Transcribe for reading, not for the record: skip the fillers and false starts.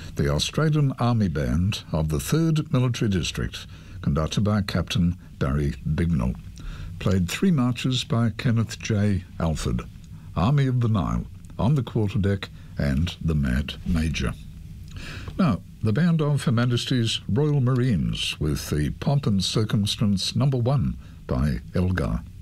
the Australian Army Band of the 3rd Military District, conducted by Captain Barry Bignell, played 3 marches by Kenneth J. Alford, Army of the Nile, On the Quarterdeck and The Mad Major. Now, the band of Her Majesty's Royal Marines with the Pomp and Circumstance No. 1 by Elgar.